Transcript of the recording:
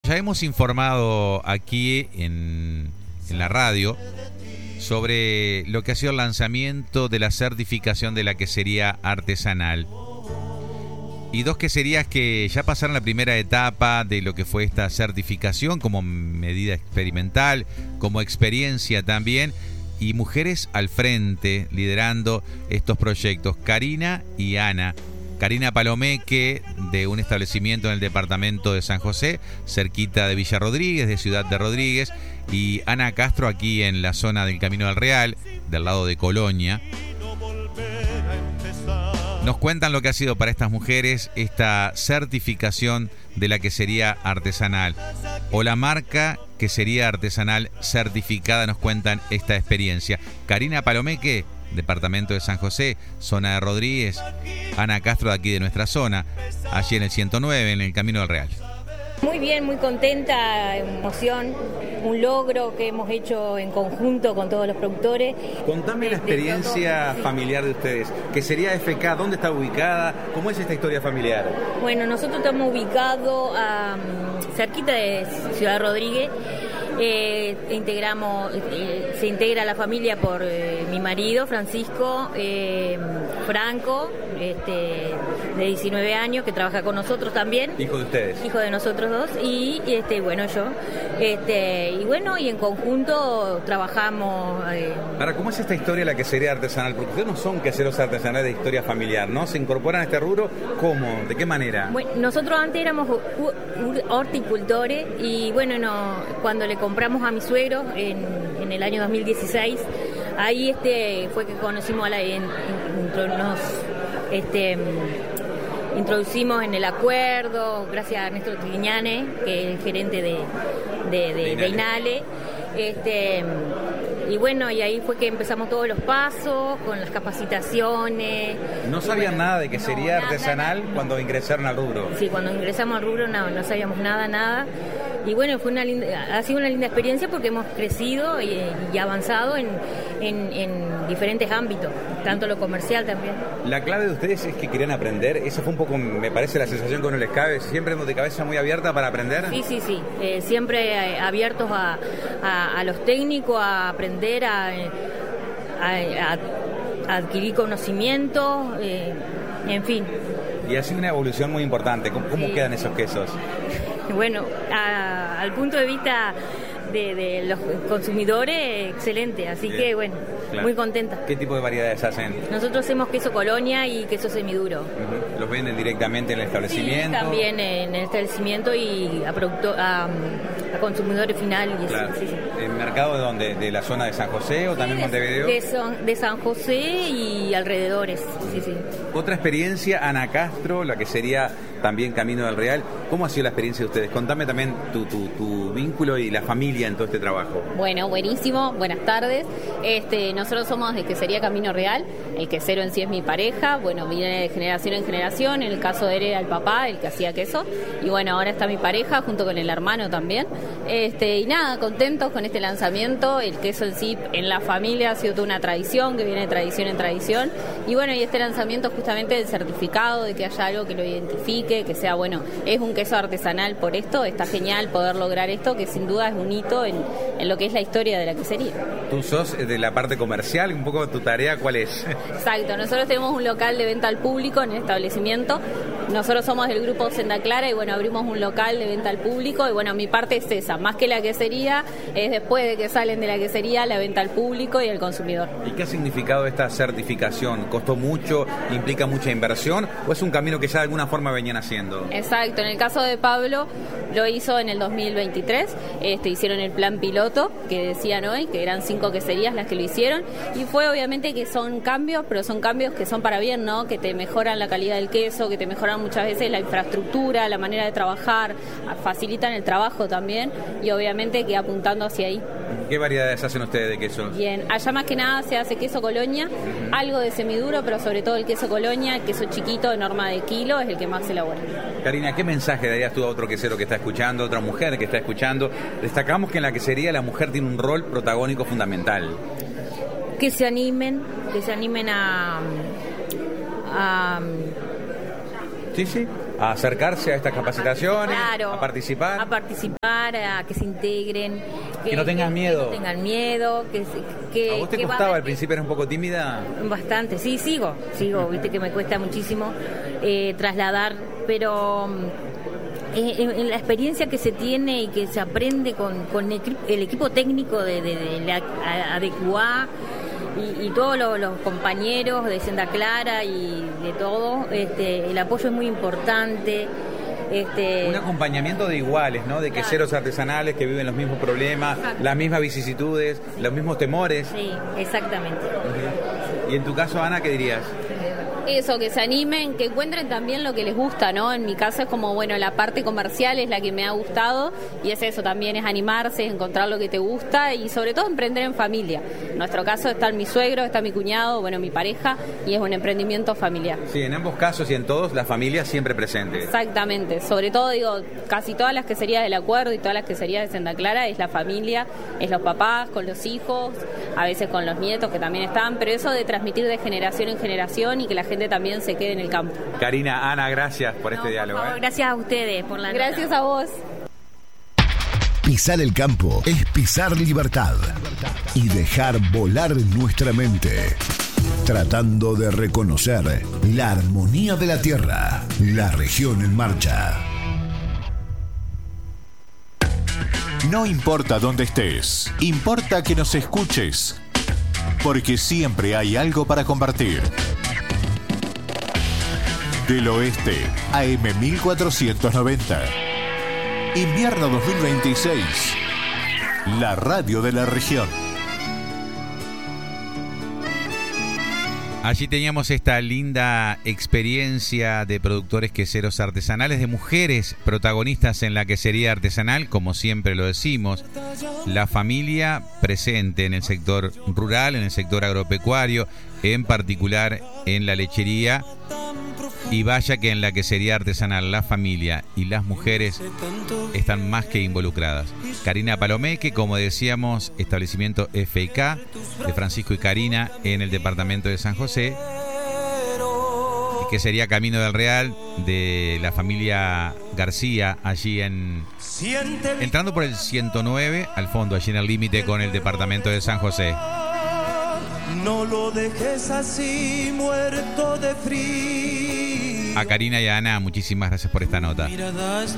Ya hemos informado aquí en la radio sobre lo que ha sido el lanzamiento de la certificación de la quesería artesanal. Y dos queserías que ya pasaron la primera etapa de lo que fue esta certificación como medida experimental, como experiencia también, y mujeres al frente liderando estos proyectos, Karina y Ana. Karina Palomeque, de un establecimiento en el departamento de San José, cerquita de Villa Rodríguez, de Ciudad de Rodríguez, y Ana Castro aquí en la zona del Camino del Real, del lado de Colonia. Nos cuentan lo que ha sido para estas mujeres esta certificación de la quesería artesanal, o la marca quesería artesanal certificada. Nos cuentan esta experiencia. Karina Palomeque, departamento de San José, zona de Rodríguez. Ana Castro, de aquí de nuestra zona, allí en el 109, en el Camino del Real. Muy bien, muy contenta, emoción, un logro que hemos hecho en conjunto con todos los productores. Contame la experiencia familiar de ustedes. ¿Quesería FK? ¿Dónde está ubicada? ¿Cómo es esta historia familiar? Bueno, nosotros estamos ubicados cerquita de Ciudad Rodríguez. Se integra la familia por mi marido, Francisco, Franco, de 19 años, que trabaja con nosotros también. ¿Hijo de ustedes? Hijo de nosotros dos, y bueno, yo. Y en conjunto trabajamos. Ahora, ¿cómo es esta historia de la quesería artesanal? Porque ustedes no son queseros artesanales de historia familiar, ¿no? ¿Se incorporan a este rubro? ¿Cómo? ¿De qué manera? Bueno, nosotros antes éramos horticultores y bueno, cuando le compramos a mi suegro en el año 2016, ahí fue que conocimos nos introducimos en el acuerdo, gracias a Ernesto Trignane, que es el gerente de Inale. Y bueno, y ahí fue que empezamos todos los pasos, con las capacitaciones. ¿No sabían nada de quesería artesanal cuando ingresaron al rubro? Sí, cuando ingresamos al rubro no sabíamos nada. Y bueno, ha sido una linda experiencia porque hemos crecido y avanzado en diferentes ámbitos, tanto lo comercial también. La clave de ustedes es que querían aprender. Esa fue un poco, me parece, la sensación que uno les cabe. ¿Siempre de cabeza muy abierta para aprender? Sí. Siempre abiertos a los técnicos, a aprender, a adquirir conocimiento, en fin. Y ha sido una evolución muy importante. ¿Cómo quedan esos quesos? Bueno, al punto de vista de los consumidores, excelente, así que bueno, claro. Muy contenta. ¿Qué tipo de variedades hacen? Nosotros hacemos queso Colonia y queso semiduro. ¿Los venden directamente en el establecimiento? Sí, también en el establecimiento y a consumidores finales. Claro. Sí. ¿El mercado de dónde? ¿De la zona de San José o también Montevideo? De San José y alrededores, sí. Otra experiencia, Ana Castro, la que sería también Camino del Real. ¿Cómo ha sido la experiencia de ustedes? Contame también tu vínculo y la familia en todo este trabajo. Bueno, buenísimo, buenas tardes. Nosotros somos de Quesería Camino Real, el quesero en sí es mi pareja, bueno, viene de generación en generación, en el caso de él era el papá, el que hacía queso, y bueno, ahora está mi pareja junto con el hermano también. Y nada, contentos con este lanzamiento. El queso en sí, en la familia ha sido toda una tradición, que viene de tradición en tradición, y bueno, y este lanzamiento justamente del certificado, de que haya algo que lo identifique, que sea, bueno, es un queso artesanal por esto, está genial poder lograr esto, que sin duda es un hito en lo que es la historia de la quesería. Tú sos de la parte comercial, un poco tu tarea, ¿cuál es? Exacto, nosotros tenemos un local de venta al público en el establecimiento. Nosotros somos del grupo Senda Clara y bueno, abrimos un local de venta al público y bueno, mi parte es esa, más que la quesería, es después de que salen de la quesería, la venta al público y al consumidor. ¿Y qué ha significado esta certificación? ¿Costó mucho? ¿Implica mucha inversión? ¿O es un camino que ya de alguna forma venían haciendo? Exacto, en el caso de Pablo lo hizo en el 2023, hicieron el plan piloto que decían hoy, que eran 5 queserías las que lo hicieron, y fue obviamente que son cambios, pero son cambios que son para bien, ¿no? Que te mejoran la calidad del queso, que te mejoran muchas veces la infraestructura, la manera de trabajar, facilitan el trabajo también, y obviamente que apuntando hacia ahí. ¿Qué variedades hacen ustedes de queso? Bien, allá más que nada se hace queso Colonia, algo de semiduro, pero sobre todo el queso Colonia, el queso chiquito de norma de kilo, es el que más se elabora. Karina, ¿qué mensaje darías tú a otro quesero que está escuchando, otra mujer que está escuchando? Destacamos que en la quesería la mujer tiene un rol protagónico fundamental. Que se animen a Sí, a acercarse a estas capacitaciones, claro, a participar, a que se integren, que no tengan miedo. Que no tengan miedo, que ¿A vos te costaba al principio? ¿Eras un poco tímida? Bastante, sí, sigo, viste que me cuesta muchísimo trasladar, pero en la experiencia que se tiene y que se aprende con el equipo técnico de la ADQA y todos los compañeros de Senda Clara y de todo, el apoyo es muy importante. Un acompañamiento de iguales, ¿no? De queseros artesanales que viven los mismos problemas, las mismas vicisitudes, los mismos temores. Sí, exactamente. Y en tu caso, Ana, ¿qué dirías? Eso, que se animen, que encuentren también lo que les gusta, ¿no? En mi caso es como, bueno, la parte comercial es la que me ha gustado y es eso, también es animarse, es encontrar lo que te gusta y sobre todo emprender en familia. En nuestro caso está mi suegro, está mi cuñado, bueno, mi pareja y es un emprendimiento familiar. Sí, en ambos casos y en todos, la familia siempre presente. Exactamente, sobre todo digo, casi todas las queserías del Acuerdo y todas las queserías de Senda Clara es la familia, es los papás con los hijos, a veces con los nietos que también están, pero eso de transmitir de generación en generación y que la gente también se quede en el campo. Karina, Ana, gracias por este diálogo. Por favor, gracias a ustedes por la Gracias nota. a vos. Pisar el campo es pisar libertad y dejar volar nuestra mente, tratando de reconocer la armonía de la tierra, la región en marcha. No importa dónde estés, importa que nos escuches, porque siempre hay algo para compartir. Del Oeste, AM 1490. Invierno 2026. La radio de la región. Allí teníamos esta linda experiencia de productores queseros artesanales, de mujeres protagonistas en la quesería artesanal, como siempre lo decimos. La familia presente en el sector rural, en el sector agropecuario, en particular en la lechería. Y vaya que en la quesería artesanal la familia y las mujeres están más que involucradas. Karina Palomeque, como decíamos, establecimiento FK de Francisco y Karina en el departamento de San José. Y que sería Camino del Real de la familia García, allí entrando por el 109 al fondo, allí en el límite con el departamento de San José. No lo dejes así, muerto de frío. A Karina y a Ana, muchísimas gracias por esta nota. Miradas